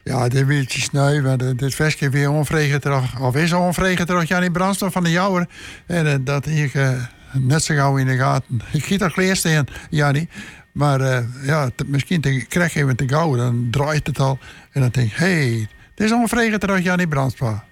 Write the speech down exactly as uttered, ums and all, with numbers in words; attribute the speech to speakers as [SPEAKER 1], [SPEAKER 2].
[SPEAKER 1] Ja, dit weet je sneu, want dit versje weer onvregen terug. Of is onvregen terug, Jannie Brandstof van de Jouwer. En uh, dat ik uh, net zo gauw in de gaten. Ik giet er kleerst in, Jannie. Maar uh, ja, t- misschien te, krijg je even te gauw, dan draait het al. En dan denk ik, hé, hey, dit is onvregen terug, Jannie Brandstof.